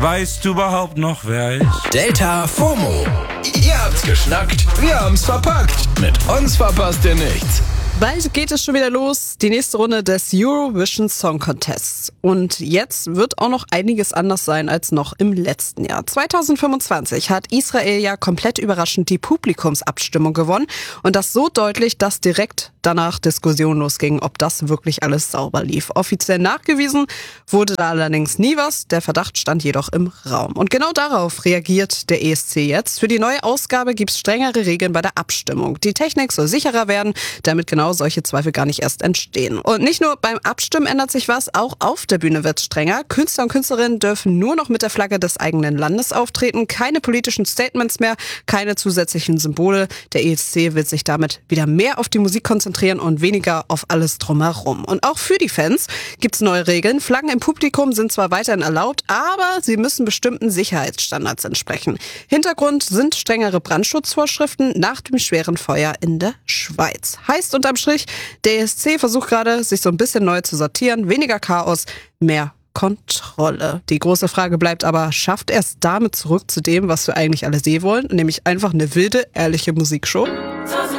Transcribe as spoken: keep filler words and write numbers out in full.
Weißt du überhaupt noch, wer ich? Delta FOMO. Ihr habt's geschnackt, wir haben's verpackt. Mit uns verpasst ihr nichts. Bald geht es schon wieder los, die nächste Runde des Eurovision Song Contests. Und jetzt wird auch noch einiges anders sein als noch im letzten Jahr. zwanzig fünfundzwanzig hat Israel ja komplett überraschend die Publikumsabstimmung gewonnen. Und das so deutlich, dass direkt danach Diskussion losging, ob das wirklich alles sauber lief. Offiziell nachgewiesen wurde da allerdings nie was. Der Verdacht stand jedoch im Raum. Und genau darauf reagiert der E S C jetzt. Für die neue Ausgabe gibt es strengere Regeln bei der Abstimmung. Die Technik soll sicherer werden, damit genau solche Zweifel gar nicht erst entstehen. Und nicht nur beim Abstimmen ändert sich was, auch auf der Bühne wird strenger. Künstler und Künstlerinnen dürfen nur noch mit der Flagge des eigenen Landes auftreten, keine politischen Statements mehr, keine zusätzlichen Symbole. Der E S C will sich damit wieder mehr auf die Musik konzentrieren und weniger auf alles drumherum. Und auch für die Fans gibt es neue Regeln. Flaggen im Publikum sind zwar weiterhin erlaubt, aber sie müssen bestimmten Sicherheitsstandards entsprechen. Hintergrund sind strengere Brandschutzvorschriften nach dem schweren Feuer in der Schweiz. Heißt unterm Strich, der E S C versucht gerade, sich so ein bisschen neu zu sortieren. Weniger Chaos, mehr Kontrolle. Die große Frage bleibt aber, schafft er es damit zurück zu dem, was wir eigentlich alle sehen wollen? Nämlich einfach eine wilde, ehrliche Musikshow?